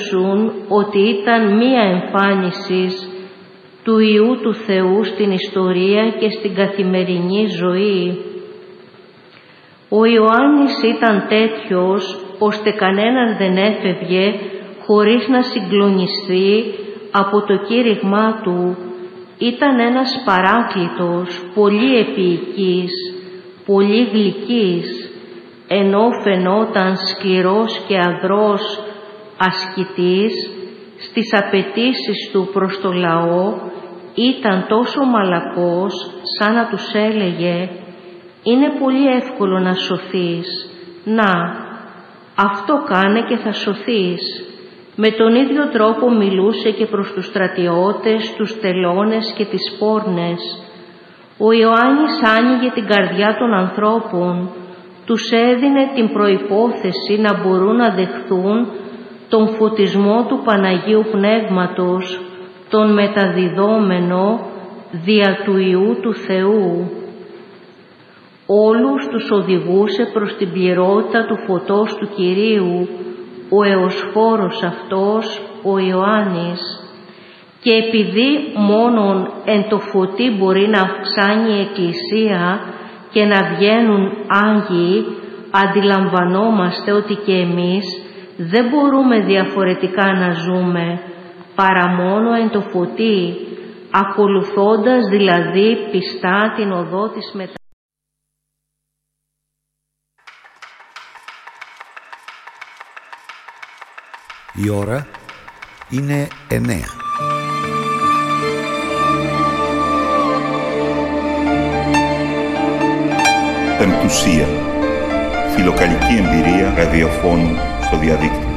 πίστεψουν ότι ήταν μία εμφάνιση του Υιού του Θεού στην ιστορία και στην καθημερινή ζωή. Ο Ιωάννης ήταν τέτοιος, ώστε κανένας δεν έφευγε χωρίς να συγκλονιστεί από το κήρυγμά του. Ήταν ένας παράκλητος, πολύ επίοικης, πολύ γλυκής, ενώ φαινόταν σκληρός και αδρός ασκητής στις απαιτήσεις του προς το λαό, ήταν τόσο μαλακός σαν να τους έλεγε «Είναι πολύ εύκολο να σωθείς, να, αυτό κάνε και θα σωθείς». Με τον ίδιο τρόπο μιλούσε και προς τους στρατιώτες, τους τελώνες και τις πόρνες. Ο Ιωάννης άνοιγε την καρδιά των ανθρώπων, τους έδινε την προϋπόθεση να μπορούν να δεχθούν τον φωτισμό του Παναγίου Πνεύματος, τον μεταδιδόμενο δια του Υιού του Θεού. Όλους τους οδηγούσε προς την πληρότητα του φωτός του Κυρίου, ο εωσφόρος αυτός, ο Ιωάννης. Και επειδή μόνον εν το φωτί μπορεί να αυξάνει η Εκκλησία και να βγαίνουν Άγιοι, αντιλαμβανόμαστε ότι και εμείς δεν μπορούμε διαφορετικά να ζούμε, παρά μόνο εν το φωτί, ακολουθώντας δηλαδή πιστά την οδό της μετανοίας. Η ώρα είναι 9. Πεμπτουσία. Φιλοκαλική εμπειρία ραδιοφώνου στο διαδίκτυο.